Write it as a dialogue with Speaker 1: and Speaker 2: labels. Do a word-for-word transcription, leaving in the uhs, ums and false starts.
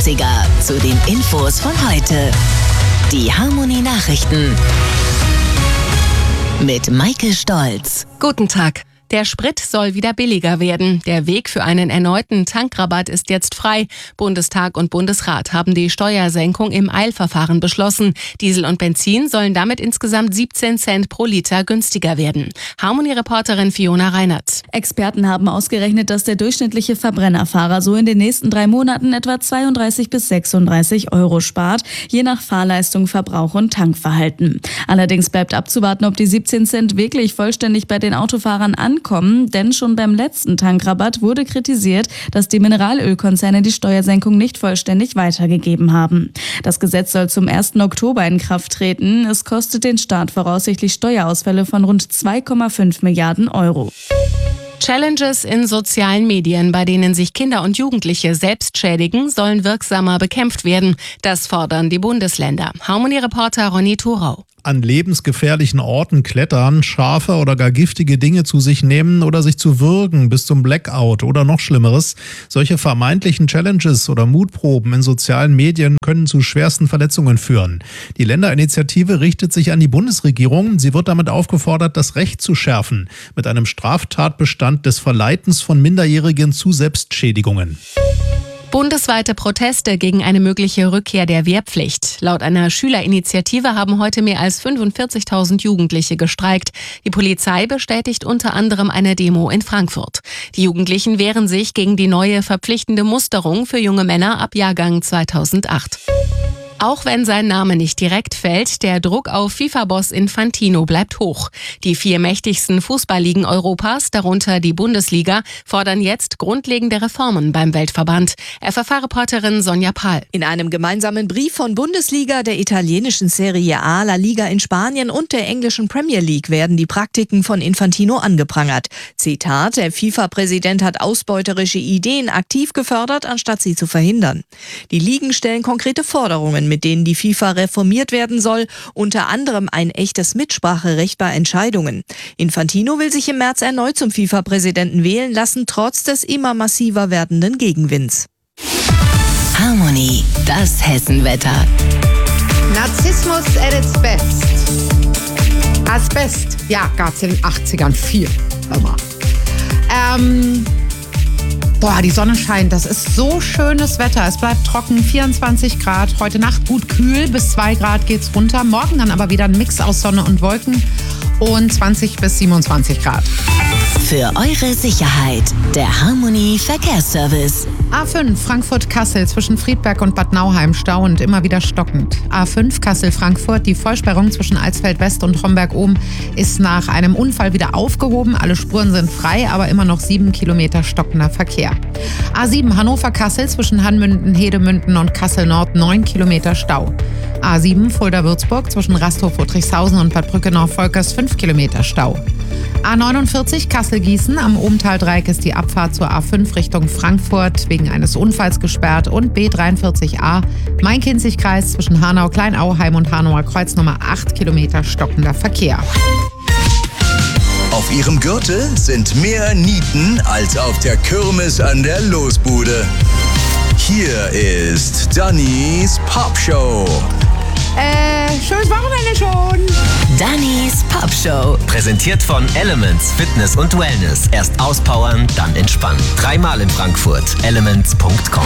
Speaker 1: dreißiger zu den Infos von heute. Die Harmony Nachrichten mit Maike Stolz.
Speaker 2: Guten Tag. Der Sprit soll wieder billiger werden. Der Weg für einen erneuten Tankrabatt ist jetzt frei. Bundestag und Bundesrat haben die Steuersenkung im Eilverfahren beschlossen. Diesel und Benzin sollen damit insgesamt siebzehn Cent pro Liter günstiger werden. Harmony-Reporterin Fiona Reinert.
Speaker 3: Experten haben ausgerechnet, dass der durchschnittliche Verbrennerfahrer so in den nächsten drei Monaten etwa zweiunddreißig bis sechsunddreißig Euro spart, je nach Fahrleistung, Verbrauch und Tankverhalten. Allerdings bleibt abzuwarten, ob die siebzehn Cent wirklich vollständig bei den Autofahrern ankommen. Kommen, denn schon beim letzten Tankrabatt wurde kritisiert, dass die Mineralölkonzerne die Steuersenkung nicht vollständig weitergegeben haben. Das Gesetz soll zum ersten Oktober in Kraft treten. Es kostet den Staat voraussichtlich Steuerausfälle von rund zwei Komma fünf Milliarden Euro.
Speaker 2: Challenges in sozialen Medien, bei denen sich Kinder und Jugendliche selbst schädigen, sollen wirksamer bekämpft werden. Das fordern die Bundesländer. Harmony-Reporter Ronny Thurau.
Speaker 4: An lebensgefährlichen Orten klettern, scharfe oder gar giftige Dinge zu sich nehmen oder sich zu würgen bis zum Blackout oder noch Schlimmeres. Solche vermeintlichen Challenges oder Mutproben in sozialen Medien können zu schwersten Verletzungen führen. Die Länderinitiative richtet sich an die Bundesregierung. Sie wird damit aufgefordert, das Recht zu schärfen mit einem Straftatbestand des Verleitens von Minderjährigen zu Selbstschädigungen.
Speaker 2: Bundesweite Proteste gegen eine mögliche Rückkehr der Wehrpflicht. Laut einer Schülerinitiative haben heute mehr als fünfundvierzigtausend Jugendliche gestreikt. Die Polizei bestätigt unter anderem eine Demo in Frankfurt. Die Jugendlichen wehren sich gegen die neue verpflichtende Musterung für junge Männer ab Jahrgang zweitausendacht. Auch wenn sein Name nicht direkt fällt, der Druck auf FIFA-Boss Infantino bleibt hoch. Die vier mächtigsten Fußballligen Europas, darunter die Bundesliga, fordern jetzt grundlegende Reformen beim Weltverband. F F H-Reporterin Sonja Pahl.
Speaker 5: In einem gemeinsamen Brief von Bundesliga, der italienischen Serie A, La Liga in Spanien und der englischen Premier League werden die Praktiken von Infantino angeprangert. Zitat: Der FIFA-Präsident hat ausbeuterische Ideen aktiv gefördert, anstatt sie zu verhindern. Die Ligen stellen konkrete Forderungen, mit denen die FIFA reformiert werden soll, unter anderem ein echtes Mitspracherecht bei Entscheidungen. Infantino will sich im März erneut zum FIFA-Präsidenten wählen lassen, trotz des immer massiver werdenden Gegenwinds.
Speaker 1: Harmony, das Hessenwetter.
Speaker 6: Narzissmus at its best. Asbest, ja, gab's in den achtzigern viel. Immer. Ähm... Boah, die Sonne scheint, das ist so schönes Wetter. Es bleibt trocken, vierundzwanzig Grad. Heute Nacht gut kühl, bis zwei Grad geht's runter. Morgen dann aber wieder ein Mix aus Sonne und Wolken und zwanzig bis siebenundzwanzig Grad.
Speaker 1: Für eure Sicherheit, der Harmony Verkehrsservice.
Speaker 6: A fünf Frankfurt-Kassel zwischen Friedberg und Bad Nauheim stau und immer wieder stockend. A fünf Kassel-Frankfurt, die Vollsperrung zwischen Alsfeld-West und Homberg-Ohm ist nach einem Unfall wieder aufgehoben. Alle Spuren sind frei, aber immer noch sieben Kilometer stockender Verkehr. A sieben Hannover-Kassel zwischen Hanmünden, Hedemünden und Kassel-Nord neun Kilometer Stau. A sieben Fulda-Würzburg zwischen Rasthof-Friedrichshausen und Bad Brückenau-Volkers fünf Kilometer Stau. A neunundvierzig Kassel-Gießen, am Obental-Dreieck ist die Abfahrt zur A fünf Richtung Frankfurt wegen eines Unfalls gesperrt und B dreiundvierzig A Main-Kinzig-Kreis zwischen Hanau-Kleinauheim und Hanauer Kreuz Nummer acht Kilometer stockender Verkehr.
Speaker 7: Auf ihrem Gürtel sind mehr Nieten als auf der Kirmes an der Losbude. Hier ist Dannys Popshow.
Speaker 6: Äh, schönes Wochenende schon.
Speaker 1: Dannys Popshow.
Speaker 8: Präsentiert von Elements Fitness und Wellness. Erst auspowern, dann entspannen. Dreimal in Frankfurt. elements punkt com.